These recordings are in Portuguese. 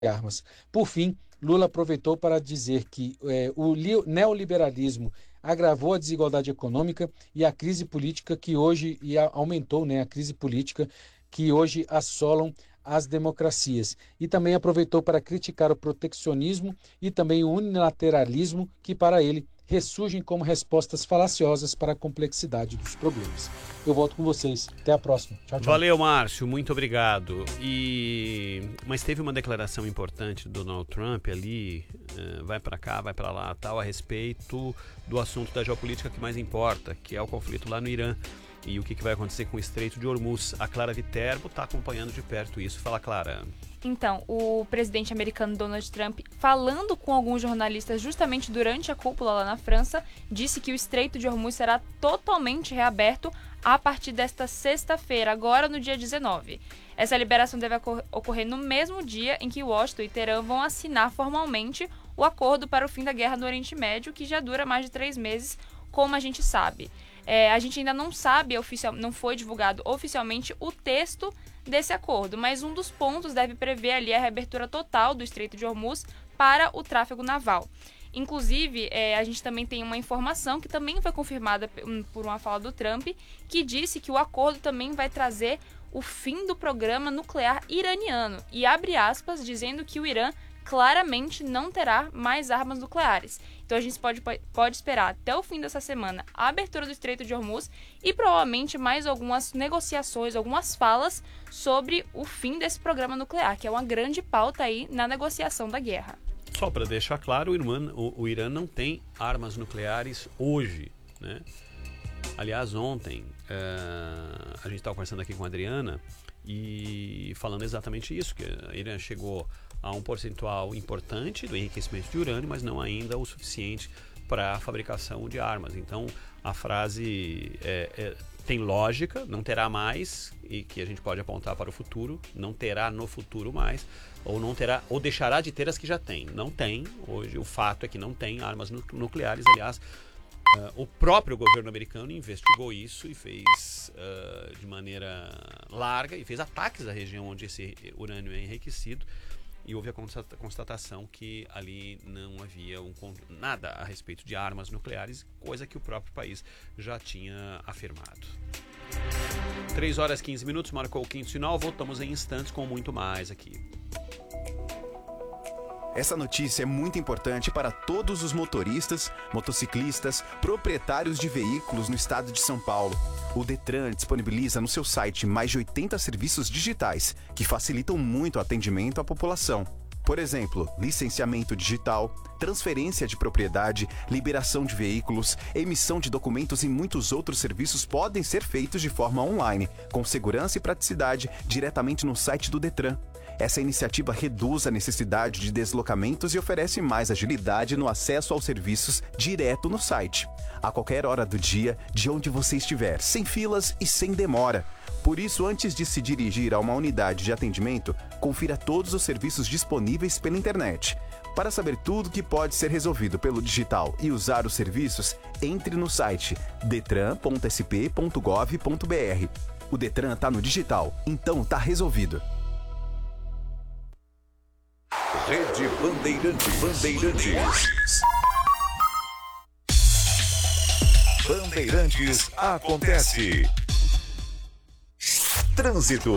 armas. Por fim, Lula aproveitou para dizer que o neoliberalismo agravou a desigualdade econômica e a crise política que hoje aumentou, né, a crise política que hoje assolam as democracias. E também aproveitou para criticar o proteccionismo e também o unilateralismo que para ele ressurgem como respostas falaciosas para a complexidade dos problemas. Eu volto com vocês. Até a próxima. Tchau, tchau. Valeu, Márcio. Muito obrigado. Mas teve uma declaração importante do Donald Trump ali, vai para cá, vai para lá, tal, a respeito do assunto da geopolítica que mais importa, que é o conflito lá no Irã. E o que vai acontecer com o Estreito de Hormuz. A Clara Viterbo está acompanhando de perto isso. Fala, Clara. Então, o presidente americano Donald Trump, falando com alguns jornalistas justamente durante a cúpula lá na França, disse que o Estreito de Hormuz será totalmente reaberto a partir desta sexta-feira, agora no dia 19. Essa liberação deve ocorrer no mesmo dia em que Washington e Teherã vão assinar formalmente o acordo para o fim da guerra no Oriente Médio, que já dura mais de 3 meses, como a gente sabe. A gente ainda não sabe, não foi divulgado oficialmente o texto desse acordo, mas um dos pontos deve prever ali a reabertura total do Estreito de Hormuz para o tráfego naval. Inclusive, a gente também tem uma informação que também foi confirmada por uma fala do Trump, que disse que o acordo também vai trazer o fim do programa nuclear iraniano e abre aspas dizendo que o Irã claramente não terá mais armas nucleares. Então a gente pode esperar até o fim dessa semana a abertura do Estreito de Hormuz e provavelmente mais algumas negociações, algumas falas sobre o fim desse programa nuclear, que é uma grande pauta aí na negociação da guerra. Só para deixar claro, o Irã não tem armas nucleares hoje, né? Aliás, ontem a gente estava conversando aqui com a Adriana e falando exatamente isso, que a Irã chegou a um percentual importante do enriquecimento de urânio, mas não ainda o suficiente para a fabricação de armas. Então, a frase tem lógica, não terá mais, e que a gente pode apontar para o futuro, não terá no futuro mais, ou não terá, ou deixará de ter as que já tem. Não tem, hoje o fato é que não tem armas nucleares. Aliás, o próprio governo americano investigou isso e fez de maneira larga, e fez ataques à região onde esse urânio é enriquecido, e houve a constatação que ali não havia nada a respeito de armas nucleares, coisa que o próprio país já tinha afirmado. 3h15, marcou o quinto sinal, voltamos em instantes com muito mais aqui. Essa notícia é muito importante para todos os motoristas, motociclistas, proprietários de veículos no estado de São Paulo. O Detran disponibiliza no seu site mais de 80 serviços digitais que facilitam muito o atendimento à população. Por exemplo, licenciamento digital, transferência de propriedade, liberação de veículos, emissão de documentos e muitos outros serviços podem ser feitos de forma online, com segurança e praticidade, diretamente no site do Detran. Essa iniciativa reduz a necessidade de deslocamentos e oferece mais agilidade no acesso aos serviços direto no site, a qualquer hora do dia, de onde você estiver, sem filas e sem demora. Por isso, antes de se dirigir a uma unidade de atendimento, confira todos os serviços disponíveis pela internet. Para saber tudo que pode ser resolvido pelo digital e usar os serviços, entre no site detran.sp.gov.br. O Detran está no digital, então está resolvido. Rede Bandeirantes. Bandeirantes acontece. Trânsito.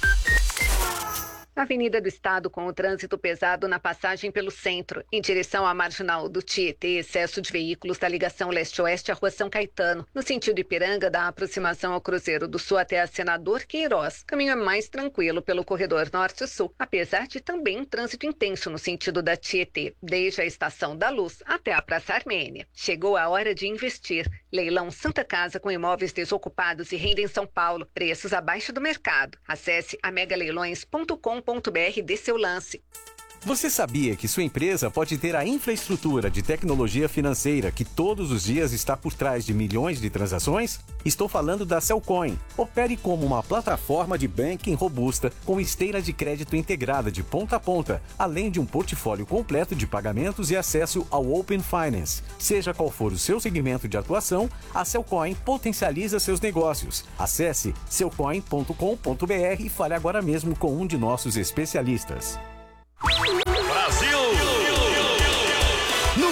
Avenida do Estado com o trânsito pesado na passagem pelo centro, em direção à marginal do Tietê, excesso de veículos da ligação leste-oeste à rua São Caetano. No sentido Ipiranga, da aproximação ao Cruzeiro do Sul até a Senador Queiroz. Caminho é mais tranquilo pelo corredor norte-sul, apesar de também um trânsito intenso no sentido da Tietê, desde a Estação da Luz até a Praça Armênia. Chegou a hora de investir. Leilão Santa Casa com imóveis desocupados e renda em São Paulo. Preços abaixo do mercado. Acesse amegaleilões.com.br e dê seu lance. Você sabia que sua empresa pode ter a infraestrutura de tecnologia financeira que todos os dias está por trás de milhões de transações? Estou falando da Cellcoin. Opere como uma plataforma de banking robusta com esteira de crédito integrada de ponta a ponta, além de um portfólio completo de pagamentos e acesso ao Open Finance. Seja qual for o seu segmento de atuação, a Cellcoin potencializa seus negócios. Acesse cellcoin.com.br e fale agora mesmo com um de nossos especialistas.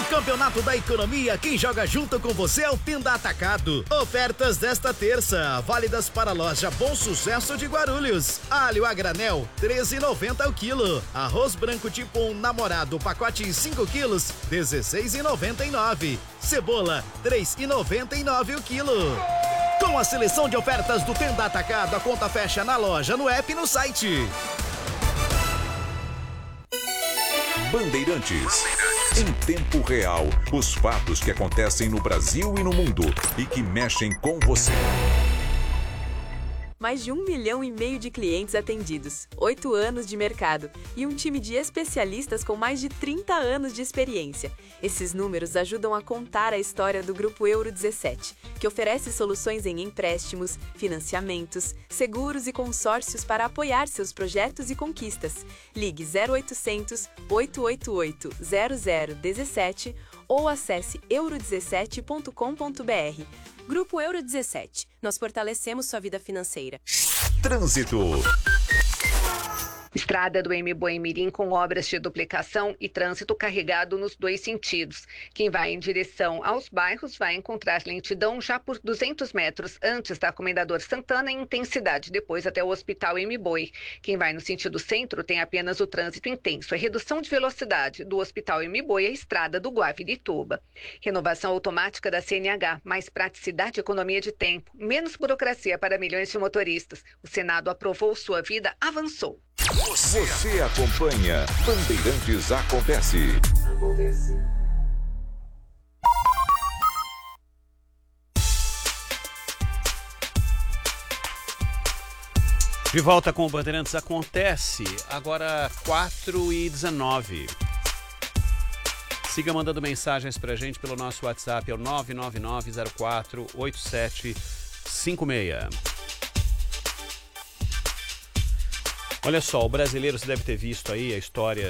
No Campeonato da Economia, quem joga junto com você é o Tenda Atacado. Ofertas desta terça, válidas para a loja Bom Sucesso de Guarulhos. Alho a granel, R$13,90 o quilo. Arroz branco tipo um namorado, pacote 5 quilos, R$16,99. Cebola, R$3,99 o quilo. Com a seleção de ofertas do Tenda Atacado, a conta fecha na loja, no app e no site. Bandeirantes. Em tempo real, os fatos que acontecem no Brasil e no mundo e que mexem com você. Mais de 1,5 milhão de clientes atendidos, 8 anos de mercado e um time de especialistas com mais de 30 anos de experiência. Esses números ajudam a contar a história do Grupo Euro 17, que oferece soluções em empréstimos, financiamentos, seguros e consórcios para apoiar seus projetos e conquistas. Ligue 0800 888 0017 ou acesse euro17.com.br. Grupo Euro 17. Nós fortalecemos sua vida financeira. Trânsito. Estrada do Boi-Mirim com obras de duplicação e trânsito carregado nos dois sentidos. Quem vai em direção aos bairros vai encontrar lentidão já por 200 metros antes da Comendador Santana em intensidade, depois até o Hospital Boi. Quem vai no sentido centro tem apenas o trânsito intenso. É redução de velocidade do Hospital Boi à estrada do Guavirituba. Renovação automática da CNH, mais praticidade e economia de tempo, menos burocracia para milhões de motoristas. O Senado aprovou, sua vida avançou. Você acompanha Bandeirantes Acontece. De volta com o Bandeirantes Acontece, agora 4h19. Siga mandando mensagens pra gente pelo nosso WhatsApp, é o 999048756. Olha só, o brasileiro, você deve ter visto aí a história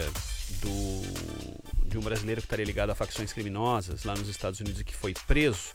de um brasileiro que estaria ligado a facções criminosas lá nos Estados Unidos e que foi preso.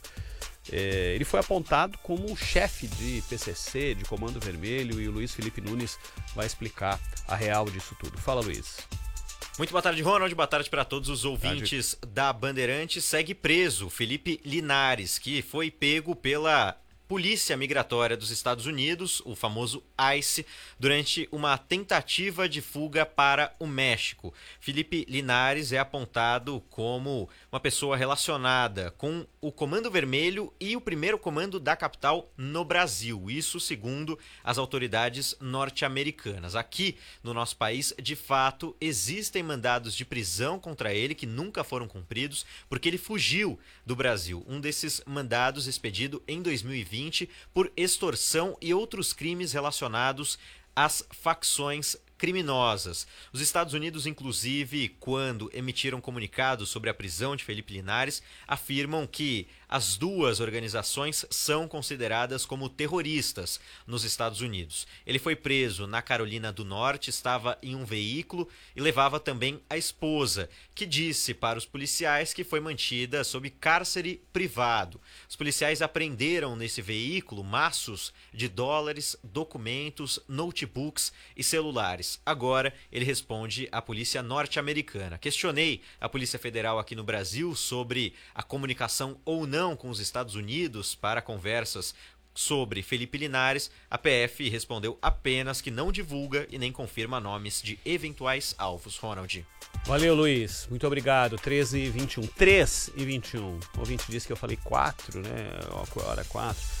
Ele foi apontado como o chefe de PCC, de Comando Vermelho, e o Luiz Felipe Nunes vai explicar a real disso tudo. Fala, Luiz. Muito boa tarde, Ronald. Boa tarde para todos os ouvintes da Bandeirantes. Segue preso Felipe Linares, que foi pego pela Polícia Migratória dos Estados Unidos, o famoso ICE, durante uma tentativa de fuga para o México. Felipe Linares é apontado como uma pessoa relacionada com o Comando Vermelho e o primeiro comando da capital no Brasil. Isso segundo as autoridades norte-americanas. Aqui no nosso país, de fato, existem mandados de prisão contra ele que nunca foram cumpridos porque ele fugiu do Brasil. Um desses mandados expedido em 2020 por extorsão e outros crimes relacionados às facções criminosas. Os Estados Unidos, inclusive, quando emitiram comunicados sobre a prisão de Felipe Linares, afirmam que as duas organizações são consideradas como terroristas nos Estados Unidos. Ele foi preso na Carolina do Norte, estava em um veículo e levava também a esposa, que disse para os policiais que foi mantida sob cárcere privado. Os policiais apreenderam nesse veículo maços de dólares, documentos, notebooks e celulares. Agora ele responde à polícia norte-americana. Questionei a Polícia Federal aqui no Brasil sobre a comunicação ou não com os Estados Unidos para conversas sobre Felipe Linares. A PF respondeu apenas que não divulga e nem confirma nomes de eventuais alvos. Ronald. Valeu, Luiz. Muito obrigado. 13h21. 3h21. O ouvinte disse que eu falei 4, né? Hora 4.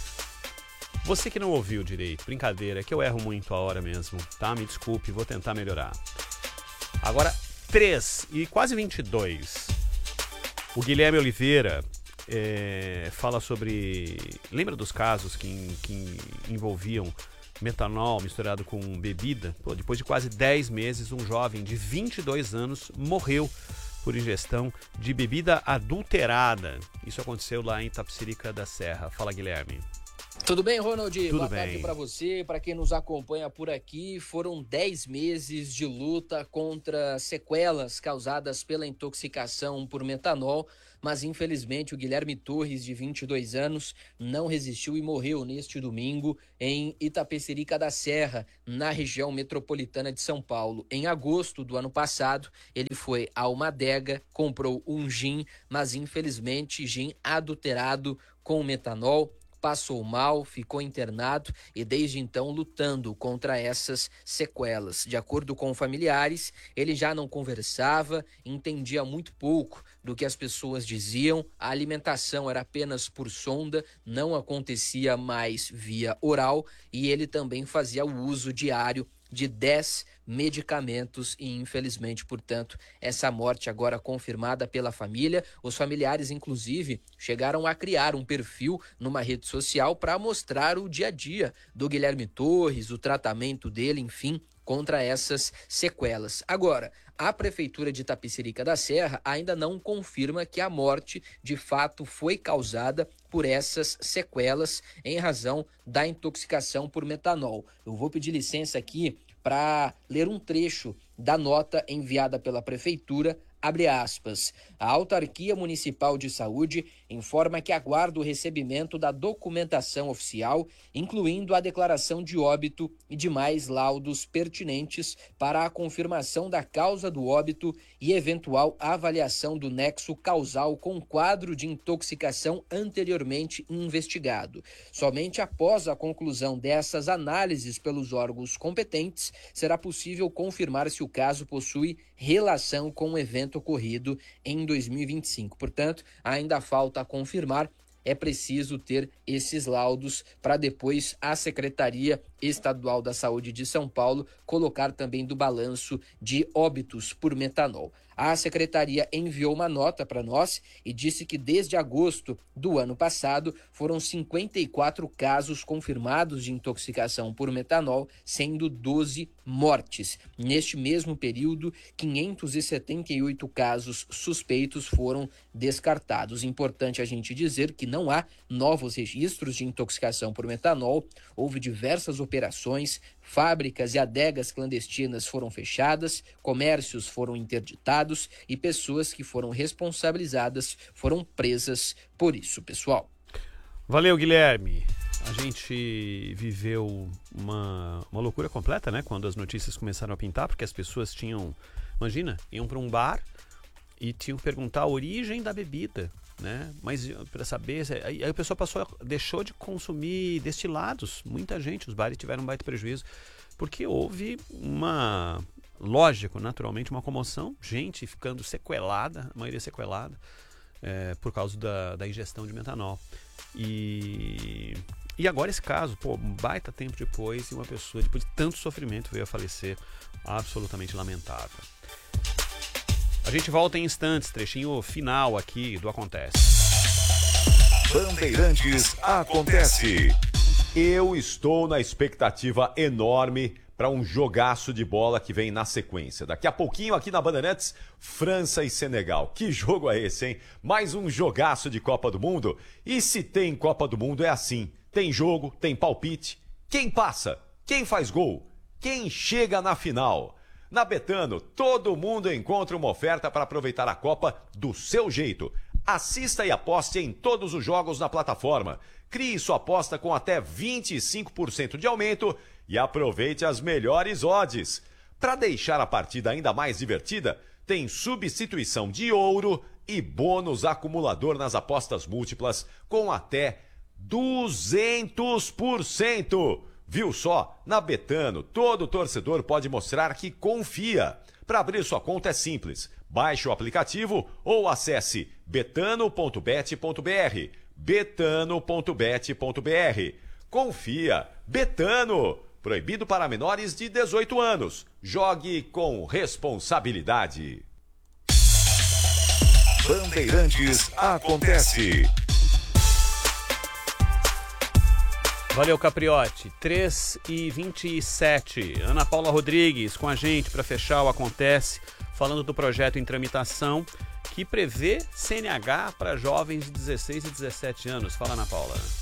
Você que não ouviu direito, brincadeira, é que eu erro muito a hora mesmo, tá? Me desculpe, vou tentar melhorar. Agora, 3 e quase 22. O Guilherme Oliveira fala sobre... Lembra dos casos que envolviam metanol misturado com bebida? Pô, depois de quase 10 meses, um jovem de 22 anos morreu por ingestão de bebida adulterada. Isso aconteceu lá em Itapecerica da Serra. Fala, Guilherme. Tudo bem, Ronald? Tudo Boa bem. tarde para você, para quem nos acompanha por aqui. Foram 10 meses de luta contra sequelas causadas pela intoxicação por metanol, mas infelizmente o Guilherme Torres, de 22 anos, não resistiu e morreu neste domingo em Itapecerica da Serra, na região metropolitana de São Paulo. Em agosto do ano passado, ele foi a uma adega, comprou um gin, mas infelizmente gin adulterado com metanol, passou mal, ficou internado e desde então lutando contra essas sequelas. De acordo com familiares, ele já não conversava, entendia muito pouco do que as pessoas diziam, a alimentação era apenas por sonda, não acontecia mais via oral e ele também fazia o uso diário de 10 medicamentos e infelizmente, portanto, essa morte agora confirmada pela família. Os familiares, inclusive, chegaram a criar um perfil numa rede social para mostrar o dia a dia do Guilherme Torres, o tratamento dele, enfim, contra essas sequelas. Agora, a Prefeitura de Itapecerica da Serra ainda não confirma que a morte de fato foi causada por essas sequelas em razão da intoxicação por metanol. Eu vou pedir licença aqui para ler um trecho da nota enviada pela Prefeitura. Abre aspas. A Autarquia Municipal de Saúde informa que aguarda o recebimento da documentação oficial, incluindo a declaração de óbito e demais laudos pertinentes para a confirmação da causa do óbito e eventual avaliação do nexo causal com quadro de intoxicação anteriormente investigado. Somente após a conclusão dessas análises pelos órgãos competentes, será possível confirmar se o caso possui relação com o evento ocorrido em 2025. Portanto, ainda falta confirmar, é preciso ter esses laudos para depois a Secretaria Estadual da Saúde de São Paulo colocar também do balanço de óbitos por metanol. A Secretaria enviou uma nota para nós e disse que desde agosto do ano passado foram 54 casos confirmados de intoxicação por metanol, sendo 12 mortes. Neste mesmo período, 578 casos suspeitos foram descartados. Importante a gente dizer que não há novos registros de intoxicação por metanol, houve diversas operações, fábricas e adegas clandestinas foram fechadas, comércios foram interditados e pessoas que foram responsabilizadas foram presas por isso, pessoal. Valeu, Guilherme. A gente viveu uma loucura completa, né? Quando as notícias começaram a pintar, porque as pessoas tinham, imagina, iam para um bar e tinham que perguntar a origem da bebida, né? Mas para saber, aí a pessoa deixou de consumir destilados. Muita gente, os bares tiveram um baita prejuízo, porque houve uma, lógico, naturalmente, uma comoção, gente ficando sequelada, a maioria sequelada, por causa da ingestão de metanol. E agora esse caso, um baita tempo depois, e uma pessoa, depois de tanto sofrimento, veio a falecer, absolutamente lamentável. A gente volta em instantes, trechinho final aqui do Acontece. Bandeirantes Acontece. Eu estou na expectativa enorme para um jogaço de bola que vem na sequência. Daqui a pouquinho aqui na Bandeirantes, França e Senegal. Que jogo é esse, hein? Mais um jogaço de Copa do Mundo. E se tem Copa do Mundo é assim. Tem jogo, tem palpite. Quem passa? Quem faz gol? Quem chega na final? Na Betano, todo mundo encontra uma oferta para aproveitar a Copa do seu jeito. Assista e aposte em todos os jogos na plataforma. Crie sua aposta com até 25% de aumento e aproveite as melhores odds. Para deixar a partida ainda mais divertida, tem substituição de ouro e bônus acumulador nas apostas múltiplas com até 200%. Viu só? Na Betano, todo torcedor pode mostrar que confia. Para abrir sua conta é simples. Baixe o aplicativo ou acesse betano.bet.br. betano.bet.br. Confia. Betano. Proibido para menores de 18 anos. Jogue com responsabilidade. Bandeirantes Acontece. Valeu, Capriotti. 3h27. Ana Paula Rodrigues com a gente para fechar o Acontece, falando do projeto em tramitação que prevê CNH para jovens de 16 e 17 anos. Fala, Ana Paula.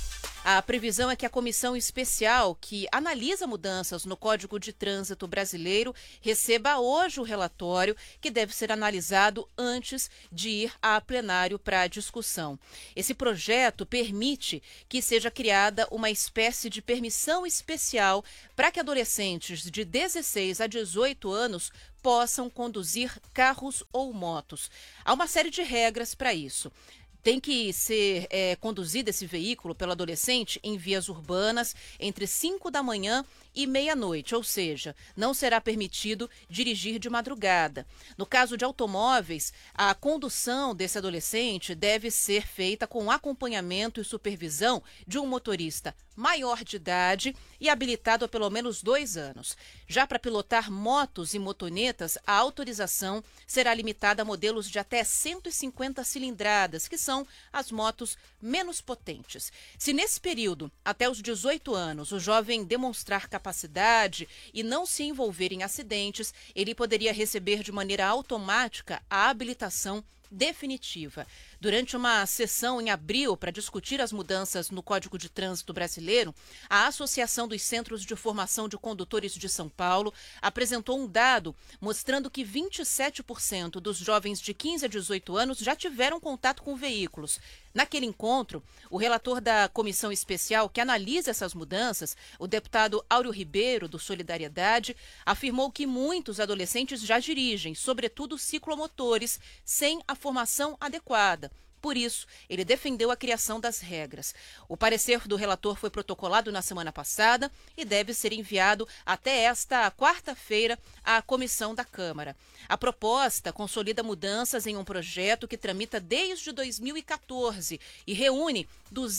A previsão é que a comissão especial que analisa mudanças no Código de Trânsito brasileiro receba hoje o relatório, que deve ser analisado antes de ir a plenário para discussão. Esse projeto permite que seja criada uma espécie de permissão especial para que adolescentes de 16 a 18 anos possam conduzir carros ou motos. Há uma série de regras para isso. Tem que ser conduzido esse veículo pelo adolescente em vias urbanas entre 5 da manhã e meia-noite, ou seja, não será permitido dirigir de madrugada. No caso de automóveis, a condução desse adolescente deve ser feita com acompanhamento e supervisão de um motorista maior de idade e habilitado há pelo menos 2 anos. Já para pilotar motos e motonetas, a autorização será limitada a modelos de até 150 cilindradas, que são as motos menos potentes. Se nesse período, até os 18 anos, o jovem demonstrar capacidade e não se envolver em acidentes, ele poderia receber de maneira automática a habilitação definitiva. Durante uma sessão em abril para discutir as mudanças no Código de Trânsito brasileiro, a Associação dos Centros de Formação de Condutores de São Paulo apresentou um dado mostrando que 27% dos jovens de 15 a 18 anos já tiveram contato com veículos. Naquele encontro, o relator da comissão especial que analisa essas mudanças, o deputado Áureo Ribeiro, do Solidariedade, afirmou que muitos adolescentes já dirigem, sobretudo ciclomotores, sem a formação adequada. Por isso, ele defendeu a criação das regras. O parecer do relator foi protocolado na semana passada e deve ser enviado até esta quarta-feira à comissão da Câmara. A proposta consolida mudanças em um projeto que tramita desde 2014 e reúne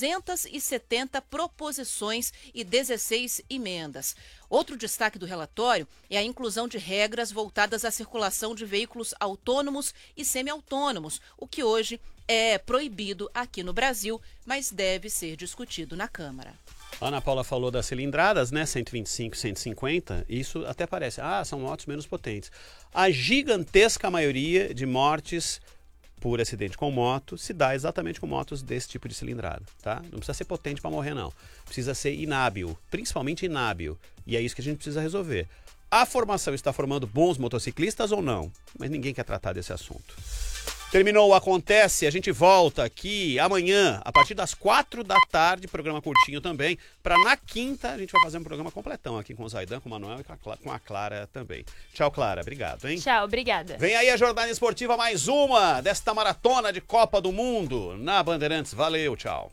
270 proposições e 16 emendas. Outro destaque do relatório é a inclusão de regras voltadas à circulação de veículos autônomos e semi-autônomos, o que hoje é proibido aqui no Brasil, mas deve ser discutido na Câmara. A Ana Paula falou das cilindradas, né? 125, 150. Isso até parece, são motos menos potentes. A gigantesca maioria de mortes por acidente com moto se dá exatamente com motos desse tipo de cilindrada, tá? Não precisa ser potente para morrer, não. Precisa ser inábil, principalmente inábil. E é isso que a gente precisa resolver. A formação está formando bons motociclistas ou não? Mas ninguém quer tratar desse assunto. Terminou o Acontece, a gente volta aqui amanhã, a partir das 4 da tarde, programa curtinho também, para na quinta a gente vai fazer um programa completão aqui com o Zaidan, com o Manuel e com a Clara também. Tchau, Clara, obrigado, hein? Tchau, obrigada. Vem aí a jornada esportiva, mais uma desta maratona de Copa do Mundo na Bandeirantes. Valeu, tchau.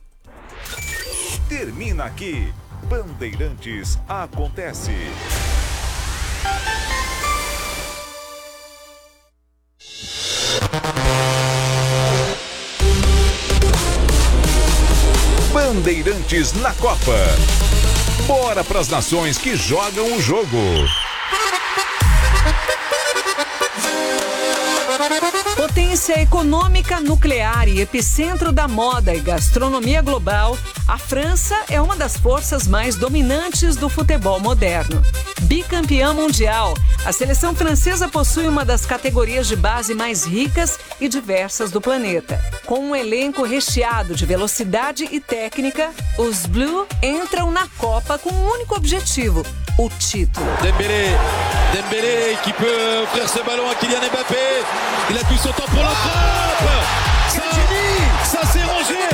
Termina aqui, Bandeirantes Acontece. Bandeirantes na Copa. Bora pras nações que jogam o jogo. Potência econômica, nuclear e epicentro da moda e gastronomia global, a França é uma das forças mais dominantes do futebol moderno. Bicampeã mundial, a seleção francesa possui uma das categorias de base mais ricas e diversas do planeta. Com um elenco recheado de velocidade e técnica, os Bleus entram na Copa com um único objetivo: o título. Dembélé qui peut offrir ce ballon à Kylian Mbappé. Il a tout son temps pour la frappe. Ça s'est rangé.